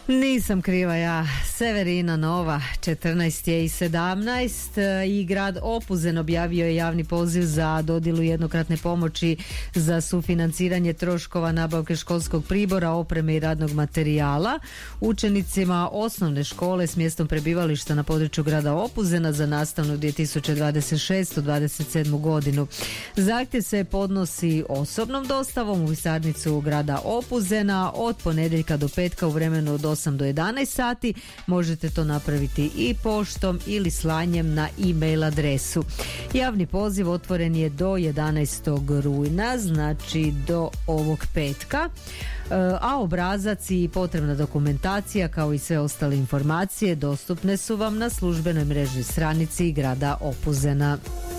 Nisam kriva ja. Severina Nova, 14 je i 17 i grad Opuzen objavio je javni poziv za dodjelu jednokratne pomoći za sufinanciranje troškova nabavke školskog pribora, opreme i radnog materijala učenicima osnovne škole s mjestom prebivališta na području grada Opuzena za nastavnu 2026-27 godinu. Zahtjev se podnosi osobnom dostavom u pisarnicu grada Opuzena od ponedjeljka do petka u vremenu od 8 do 11 sati. Možete to napraviti i poštom ili slanjem na e-mail adresu. Javni poziv otvoren je do 11. rujna, znači do ovog petka, a obrazac i potrebna dokumentacija kao i sve ostale informacije dostupne su vam na službenoj mrežnoj stranici grada Opuzena.